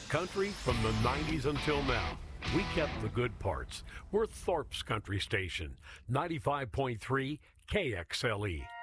Country from the 90s until now. We kept the good parts. We're Thorpe's Country Station, 95.3 KXLE.